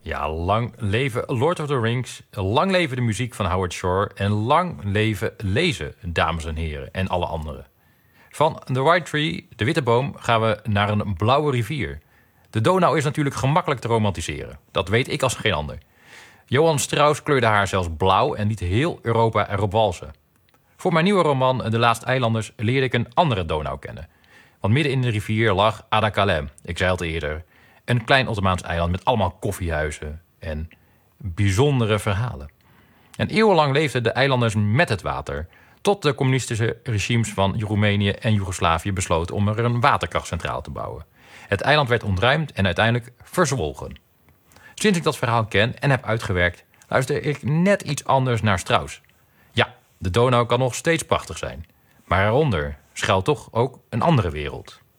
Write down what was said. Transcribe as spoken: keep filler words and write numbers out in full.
Ja, lang leven Lord of the Rings, lang leven de muziek van Howard Shore en lang leven lezen, dames en heren en alle anderen. Van The White Tree, de witte boom, gaan we naar een blauwe rivier. De Donau is natuurlijk gemakkelijk te romantiseren. Dat weet ik als geen ander. Johann Strauss kleurde haar zelfs blauw en liet heel Europa erop walsen. Voor mijn nieuwe roman De Laatste Eilanders leerde ik een andere Donau kennen. Want midden in de rivier lag Ada-Calais, ik zei het eerder. Een klein Ottomaans eiland met allemaal koffiehuizen en bijzondere verhalen. En eeuwenlang leefden de eilanders met het water, tot de communistische regimes van Roemenië en Joegoslavië besloten om er een waterkrachtcentrale te bouwen. Het eiland werd ontruimd en uiteindelijk verzwolgen. Sinds ik dat verhaal ken en heb uitgewerkt, luister ik net iets anders naar Strauss. Ja, de Donau kan nog steeds prachtig zijn, maar eronder schuilt toch ook een andere wereld.